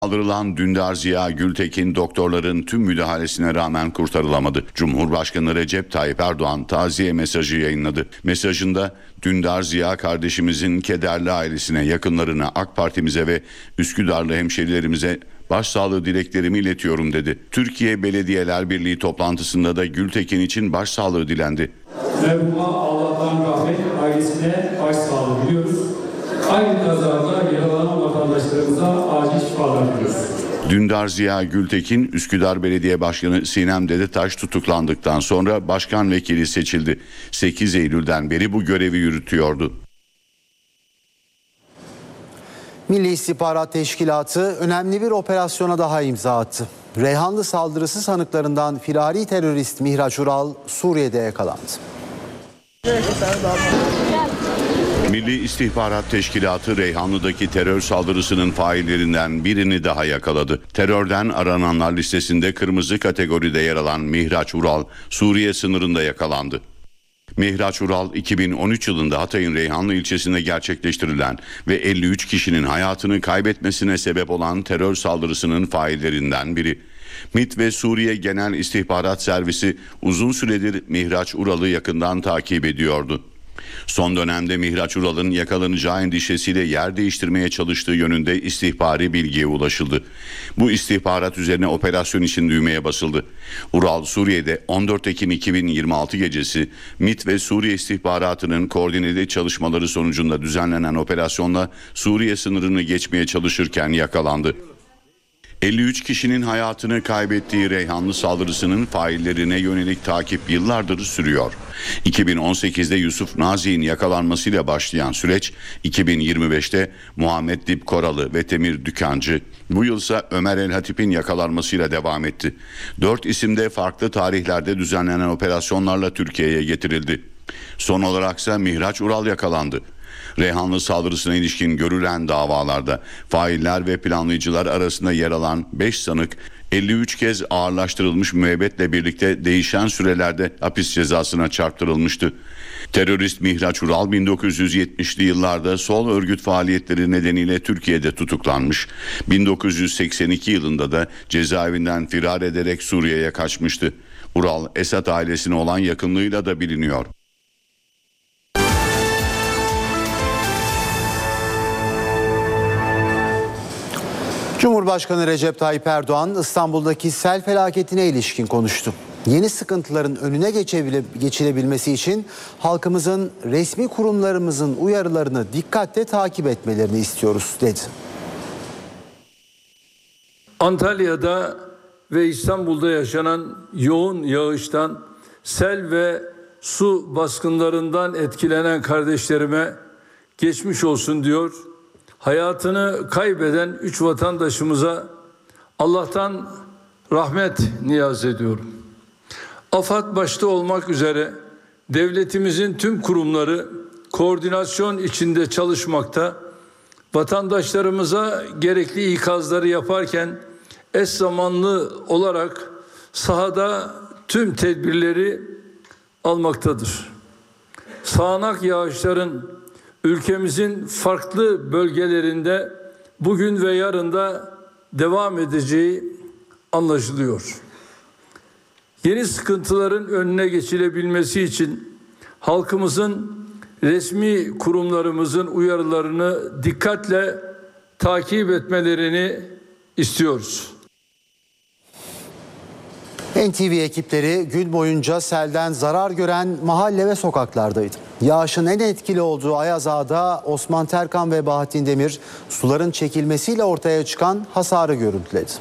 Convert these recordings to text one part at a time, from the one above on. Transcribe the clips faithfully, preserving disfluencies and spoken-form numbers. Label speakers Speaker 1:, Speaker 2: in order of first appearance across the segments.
Speaker 1: Kaldırılan Dündar Ziya Gültekin doktorların tüm müdahalesine rağmen kurtarılamadı. Cumhurbaşkanı Recep Tayyip Erdoğan taziye mesajı yayınladı. Mesajında Dündar Ziya kardeşimizin kederli ailesine, yakınlarına, AK Parti'mize ve Üsküdarlı hemşerilerimize başsağlığı dileklerimi iletiyorum dedi. Türkiye Belediyeler Birliği toplantısında da Gültekin için başsağlığı dilendi.
Speaker 2: Merhuma Allah'tan rahmet, ailesine başsağlığı diliyoruz. Aynı kazada yaralanan vatandaşlarımıza acil şifalar diliyoruz.
Speaker 1: Dündar Ziya Gültekin, Üsküdar Belediye Başkanı Sinem Dedetaş tutuklandıktan sonra başkan vekili seçildi. sekiz Eylül'den beri bu görevi yürütüyordu.
Speaker 3: Milli İstihbarat Teşkilatı önemli bir operasyona daha imza attı. Reyhanlı saldırısı sanıklarından firari terörist Mihraç Ural Suriye'de yakalandı.
Speaker 1: Milli İstihbarat Teşkilatı Reyhanlı'daki terör saldırısının faillerinden birini daha yakaladı. Terörden arananlar listesinde kırmızı kategoride yer alan Mihraç Ural Suriye sınırında yakalandı. Mihraç Ural iki bin on üç yılında Hatay'ın Reyhanlı ilçesinde gerçekleştirilen ve elli üç kişinin hayatını kaybetmesine sebep olan terör saldırısının faillerinden biri. MİT ve Suriye Genel İstihbarat Servisi uzun süredir Mihraç Ural'ı yakından takip ediyordu. Son dönemde Mihraç Ural'ın yakalanacağı endişesiyle yer değiştirmeye çalıştığı yönünde istihbari bilgiye ulaşıldı. Bu istihbarat üzerine operasyon için düğmeye basıldı. Ural Suriye'de on dört Ekim iki bin yirmi altı gecesi MİT ve Suriye istihbaratının koordineli çalışmaları sonucunda düzenlenen operasyonla Suriye sınırını geçmeye çalışırken yakalandı. elli üç kişinin hayatını kaybettiği Reyhanlı saldırısının faillerine yönelik takip yıllardır sürüyor. iki bin on sekizde Yusuf Nazi'nin yakalanmasıyla başlayan süreç iki bin yirmi beşte Muhammed Dip Koralı ve Temir Dükancı, bu yılsa Ömer El Hatip'in yakalanmasıyla devam etti. Dört isim de farklı tarihlerde düzenlenen operasyonlarla Türkiye'ye getirildi. Son olaraksa Mihraç Ural yakalandı. Reyhanlı saldırısına ilişkin görülen davalarda failler ve planlayıcılar arasında yer alan beş sanık elli üç kez ağırlaştırılmış müebbetle birlikte değişen sürelerde hapis cezasına çarptırılmıştı. Terörist Mihraç Ural bin dokuz yüz yetmişli yıllarda sol örgüt faaliyetleri nedeniyle Türkiye'de tutuklanmış. bin dokuz yüz seksen iki yılında da cezaevinden firar ederek Suriye'ye kaçmıştı. Ural, Esad ailesine olan yakınlığıyla da biliniyor.
Speaker 3: Cumhurbaşkanı Recep Tayyip Erdoğan İstanbul'daki sel felaketine ilişkin konuştu. Yeni sıkıntıların önüne geçebile, geçilebilmesi için halkımızın, resmi kurumlarımızın uyarılarını dikkatle takip etmelerini istiyoruz dedi.
Speaker 4: Antalya'da ve İstanbul'da yaşanan yoğun yağıştan, sel ve su baskınlarından etkilenen kardeşlerime geçmiş olsun diyor. Hayatını kaybeden üç vatandaşımıza Allah'tan rahmet niyaz ediyorum. AFAD başta olmak üzere devletimizin tüm kurumları koordinasyon içinde çalışmakta, vatandaşlarımıza gerekli ikazları yaparken eş zamanlı olarak sahada tüm tedbirleri almaktadır. Sağanak yağışların ülkemizin farklı bölgelerinde bugün ve yarın da devam edeceği anlaşılıyor. Yeni sıkıntıların önüne geçilebilmesi için halkımızın, resmi kurumlarımızın uyarılarını dikkatle takip etmelerini istiyoruz.
Speaker 3: N T V ekipleri gün boyunca selden zarar gören mahalle ve sokaklardaydı. Yağışın en etkili olduğu Ayaz Ağa'da Osman Terkan ve Bahattin Demir suların çekilmesiyle ortaya çıkan hasarı görüntüledi.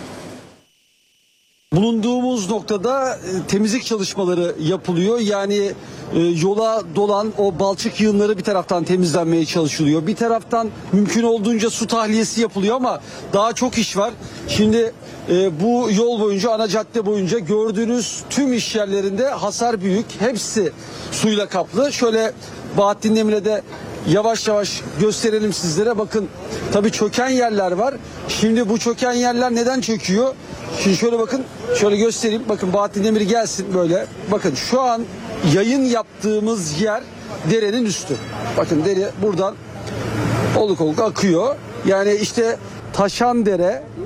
Speaker 5: Bulunduğumuz noktada temizlik çalışmaları yapılıyor. Yani yola dolan o balçık yığınları bir taraftan temizlenmeye çalışılıyor. Bir taraftan mümkün olduğunca su tahliyesi yapılıyor ama daha çok iş var. Şimdi bu yol boyunca, ana cadde boyunca gördüğünüz tüm iş yerlerinde hasar büyük. Hepsi suyla kaplı. Şöyle Bahattin Demir'e de yavaş yavaş gösterelim sizlere. Bakın tabii çöken yerler var. Şimdi bu çöken yerler neden çöküyor? Şimdi şöyle bakın, şöyle göstereyim. Bakın Bahattin Demir gelsin böyle. Bakın şu an yayın yaptığımız yer derenin üstü. Bakın dere buradan oluk oluk akıyor. Yani işte Taşandere